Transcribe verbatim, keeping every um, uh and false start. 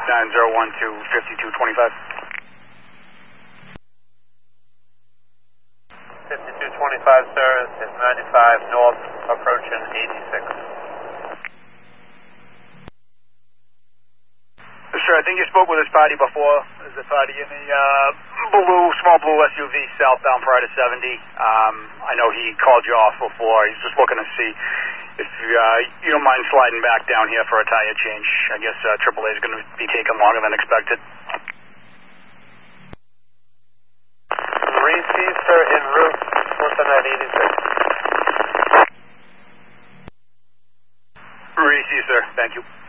nine zero one two, fifty-two twenty-five. fifty-two twenty-five, sir, is ninety-five north, approaching eighty-six. Sir, I think you spoke with this party before. There's a party in the uh, blue, small blue S U V southbound prior to seventy. Um, I know he called you off before. He's just looking to see if uh, you don't mind sliding back down here for a tire change. I guess uh, triple A is going to be taking longer than expected. Receive, sir, en route, Cincinnati eighty-six. Receive, sir. Thank you.